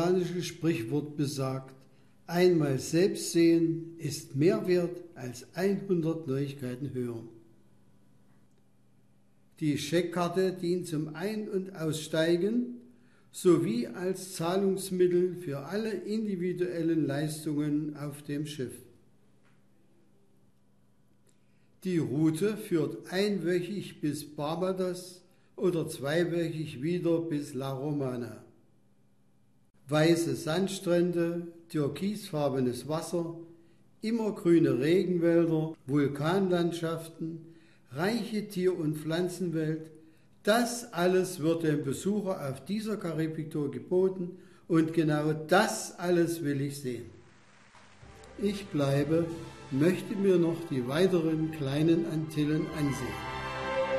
afrikanische Sprichwort besagt: Einmal selbst sehen ist mehr wert als 100 Neuigkeiten hören. Die Scheckkarte dient zum Ein- und Aussteigen sowie als Zahlungsmittel für alle individuellen Leistungen auf dem Schiff. Die Route führt einwöchig bis Barbados oder zweiwöchig wieder bis La Romana. Weiße Sandstrände, türkisfarbenes Wasser, immergrüne Regenwälder, Vulkanlandschaften, reiche Tier- und Pflanzenwelt, das alles wird dem Besucher auf dieser Karibiktour geboten und genau das alles will ich sehen. Ich bleibe, möchte mir noch die weiteren kleinen Antillen ansehen.